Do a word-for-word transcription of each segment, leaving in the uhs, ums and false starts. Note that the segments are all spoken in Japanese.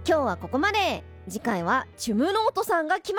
今日はここまで。次回はチュムノートさんが来ます。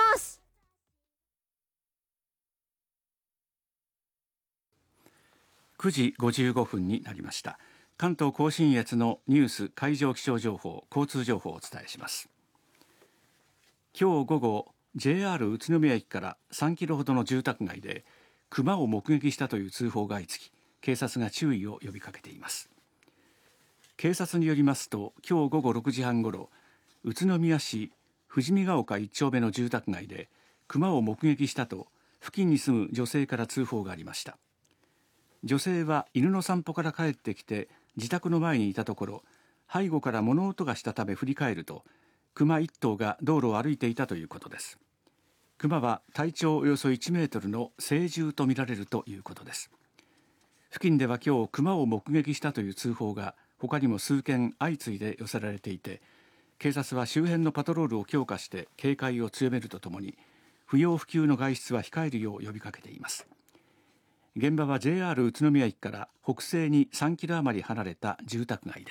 くじごじゅうごふんになりました。関東甲信越のニュース、海上気象情報、交通情報をお伝えします。今日午後 ジェイアール 宇都宮駅からさんキロほどの住宅街でクマを目撃したという通報が相次ぎ、警察が注意を呼びかけています。警察によりますと、今日午後ろくじはんごろ、宇都宮市富士見ヶ丘いち丁目の住宅街でクマを目撃したと付近に住む女性から通報がありました。女性は犬の散歩から帰ってきて自宅の前にいたところ、背後から物音がしたため振り返ると、クマいっ頭が道路を歩いていたということです。クマは体長およそいちメートルの成獣とみられるということです。付近では今日クマを目撃したという通報が他にも数件相次いで寄せられていて、警察は周辺のパトロールを強化して警戒を強めるとともに、不要不急の外出は控えるよう呼びかけています。現場は ジェイアール 宇都宮駅から北西にさんキロ余り離れた住宅街です。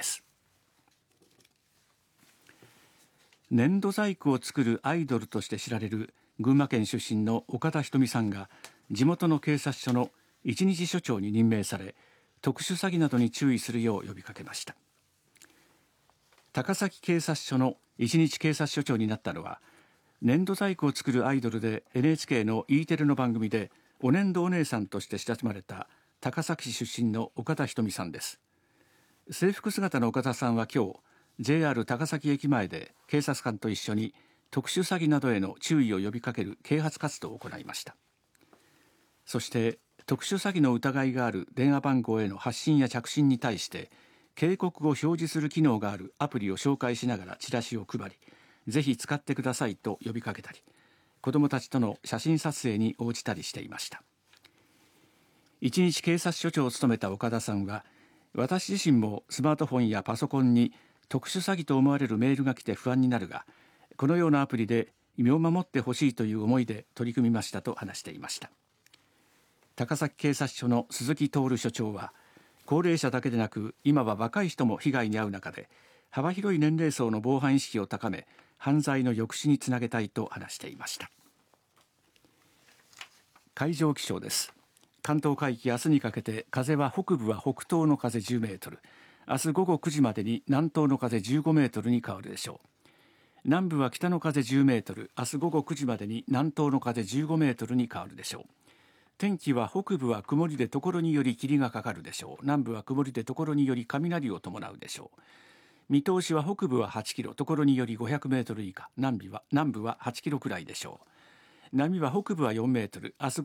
粘土細工を作るアイドルとして知られる群馬県出身の岡田ひとみさんが地元の警察署の一日署長に任命され、特殊詐欺などに注意するよう呼びかけました。高崎警察署の一日警察署長になったのは、粘土細工を作るアイドルで エヌエイチケー の E テレの番組でお粘土お姉さんとして親しまれた高崎市出身の岡田ひとみさんです。制服姿の岡田さんは今日 ジェイアール 高崎駅前で警察官と一緒に特殊詐欺などへの注意を呼びかける啓発活動を行いました。そして特殊詐欺の疑いがある電話番号への発信や着信に対して警告を表示する機能があるアプリを紹介しながらチラシを配り、ぜひ使ってくださいと呼びかけたり、子どもたちとの写真撮影に応じたりしていました。一日警察署長を務めた岡田さんは、私自身もスマートフォンやパソコンに特殊詐欺と思われるメールが来て不安になるが、このようなアプリで身を守ってほしいという思いで取り組みましたと話していました。高崎警察署の鈴木徹署長は、高齢者だけでなく今は若い人も被害に遭う中で、幅広い年齢層の防犯意識を高め、犯罪の抑止につなげたいと話していました。海上気象です。関東海域、明日にかけて風は北部は北東の風じゅうメートル、明日午後くじまでに南東の風じゅうごメートルに変わるでしょう。南部は北の風じゅうメートル、明日午後くじまでに南東の風じゅうごメートルに変わるでしょう。天気は北部は曇りで所により霧がかかるでしょう。南部は曇りで所により雷を伴うでしょう。見通しは北部ははちキロ、所によりごひゃくメートル以下、南部は南部ははちキロくらいでしょう。波は北部はよんメートル、明日